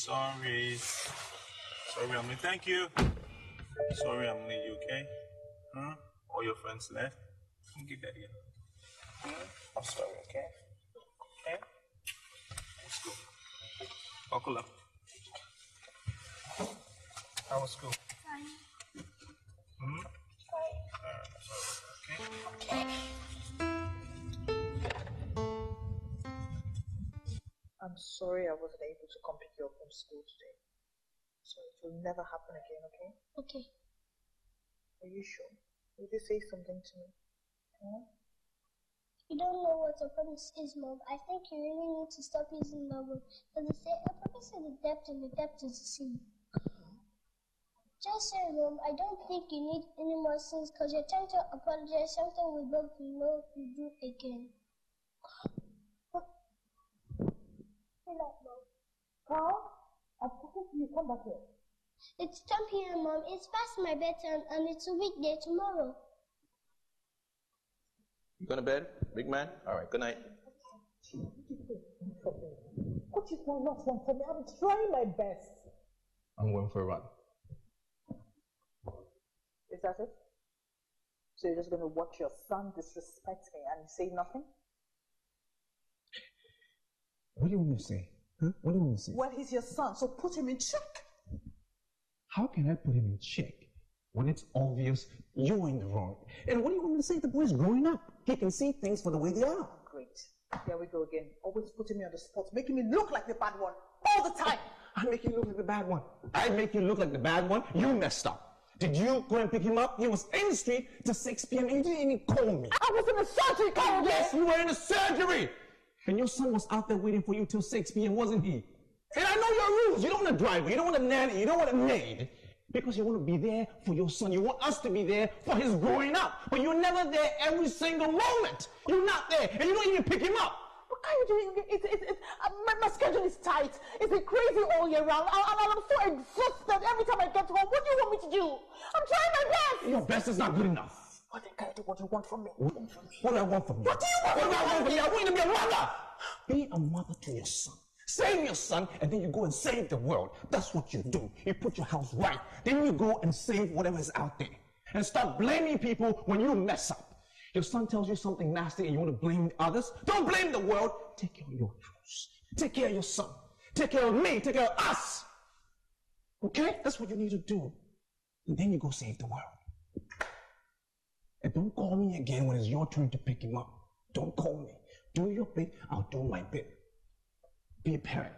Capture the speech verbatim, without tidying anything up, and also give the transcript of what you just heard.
sorry. Sorry, I'm late. Thank you. Sorry, I'm late. You okay? Huh? All your friends left? Get that again. I'm sorry, okay? Okay? Let's go. Buckle up. How was school? Fine. Hmm? Fine. Alright, okay? I'm sorry I wasn't able to come pick you up from school today. So it will never happen again, okay? Okay. Are you sure? Would you say something to me? Huh? You don't know what a promise is, Mom. I think you really need to stop using that word. Because they say a promise is a debt and the debt is a sin. Just say, Mom, I don't think you need any more sins because you're trying to apologize something we both know you do again. Relax, Mom. Carl, I'm talking to you. Come back here. It's ten p m, Mom. It's past my bedtime and it's a weekday tomorrow. You going to bed, big man? All right, good night. What is my last one for me? I'm trying my best. I'm going for a run. Is that it? So you're just going to watch your son disrespect me and say nothing? What do you want me to say? Huh? What do you want me to say? Well, he's your son, so put him in check. How can I put him in check when it's obvious you're in the wrong? And what do you want me to say? The boy's growing up. He can see things for the way they are. Great. Here we go again. Always putting me on the spot, making me look like the bad one all the time. I make you look like the bad one. I make you look like the bad one. You messed up. Did you go and pick him up? He was in the street till six p m and you didn't even call me. I was in the surgery, Carl. Yes, you were in the surgery. And your son was out there waiting for you till six p m, wasn't he? And I know your rules. You don't want a driver. You don't want a nanny. You don't want a maid. Because you want to be there for your son. You want us to be there for his growing up. But you're never there every single moment. You're not there. And you don't even pick him up. What are you doing? It's, it's, it's, uh, my, my schedule is tight. It's been crazy all year round. I, I, I'm so exhausted every time I get home. What do you want me to do? I'm trying my best. Your best is not good enough. What then can I do what you want from me? What, what do I want from you? What do you want What do I want from from me? you? I want you to be a mother. Be a mother to your son. Save your son, and then you go and save the world. That's what you do. You put your house right. Then you go and save whatever is out there. And stop blaming people when you mess up. Your son tells you something nasty and you want to blame others. Don't blame the world. Take care of your house. Take care of your son. Take care of me. Take care of us. Okay? That's what you need to do. And then you go save the world. And don't call me again when it's your turn to pick him up. Don't call me. Do your bit, I'll do my bit. Be a parent.